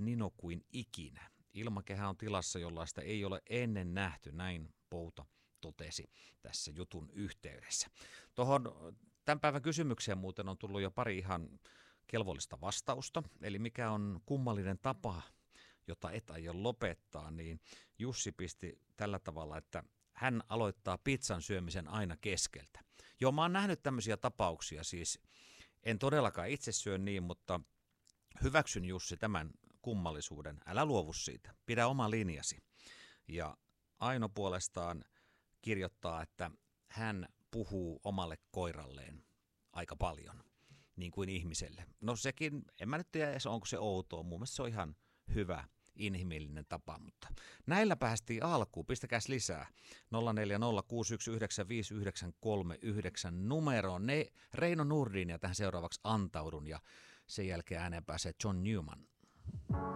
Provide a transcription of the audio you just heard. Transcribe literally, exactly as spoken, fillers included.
nino kuin ikinä. Ilmakehä on tilassa, jollaista ei ole ennen nähty, näin Pouta totesi tässä jutun yhteydessä. Tuohon tämän päivän kysymykseen muuten on tullut jo pari ihan kelvollista vastausta, eli mikä on kummallinen tapa, jota et aio lopettaa, niin Jussi pisti tällä tavalla, että hän aloittaa pizzan syömisen aina keskeltä. Joo, mä oon nähnyt tämmöisiä tapauksia, siis en todellakaan itse syö niin, mutta hyväksyn Jussi tämän kummallisuuden. Älä luovu siitä, pidä oma linjasi. Ja Aino puolestaan kirjoittaa, että hän puhuu omalle koiralleen aika paljon, niin kuin ihmiselle. No sekin, en mä nyt tiedä, onko se outoa, mun mielestä se on ihan hyvä, inhimillinen tapa, mutta näillä päästiin alkuun. Pistäkääs lisää. nolla neljä nolla kuusi yksi yhdeksän viisi yhdeksän kolme yhdeksän numeroon. Ne Reino Nurdin ja tähän seuraavaksi antaudun ja sen jälkeen ääneen pääsee John Newman.